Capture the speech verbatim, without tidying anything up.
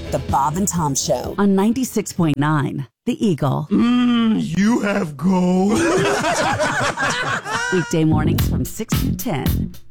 The Bob and Tom Show. On ninety-six point nine, The Eagle. Mmm, you have gold. Weekday mornings from six to ten.